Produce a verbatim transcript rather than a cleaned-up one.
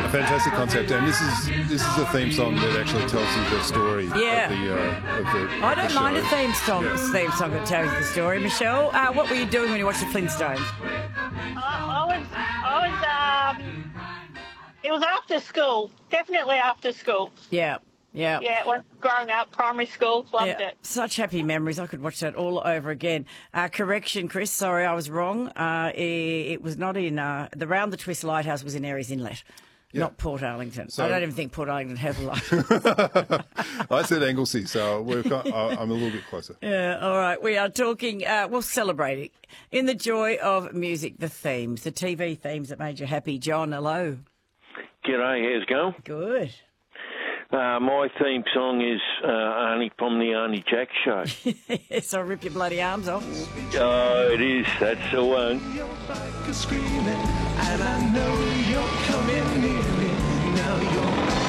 a fantastic concept, and this is this is a theme song that actually tells you the story Yeah. of the uh, of the I don't the mind show. a theme song, Yeah. theme song that tells the story. Michelle, uh, what were you doing when you watched the Flintstones? I, I was, I was, um, it was after school. Definitely after school. Yeah, yeah. Yeah, when growing up, primary school, loved Yeah, it. such happy memories. I could watch that all over again. Uh, correction, Chris. Sorry, I was wrong. Uh, it, it was not in uh, the Round the Twist Lighthouse was in Aireys Inlet, Yeah. not Port Arlington. So- I don't even think Port Arlington has a lighthouse. I said Anglesey, so we're, got- I- I'm a little bit closer. Yeah, all right. We are talking, uh, well, celebrating in the joy of music, the themes, the T V themes that made you happy. John, hello. G'day, how's it going? Good. Uh, my theme song is uh, Arnie from the Arnie Jack Show. So rip your bloody arms off. Oh, it is. That's the one. Your back is screaming, and I know you're